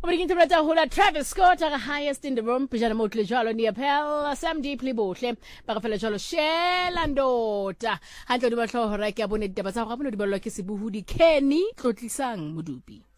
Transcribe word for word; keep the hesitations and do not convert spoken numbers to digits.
Obrigado por estar hula Travis Scott are highest in the room pijana motle jalo ni apel Sam deeply botle para fela jalo shela ndota hantle di batlo hore ke abone ditaba tsa go gape no di balwa ke sebuhudi Kenny tlotlisang modupi.